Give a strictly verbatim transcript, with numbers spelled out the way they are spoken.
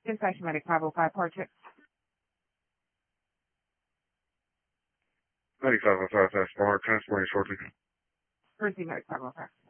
Dispatch Medic five oh five, Portrait. Medic five oh five, fast bar, transporting shortly. Receive Medic five oh five.